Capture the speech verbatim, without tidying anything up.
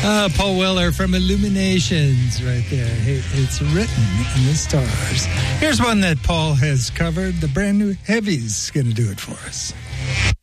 Uh, Paul Weller from Illuminations right there. Hey, it's written in the stars. Here's one that Paul has covered. The brand new Heavy's going to do it for us.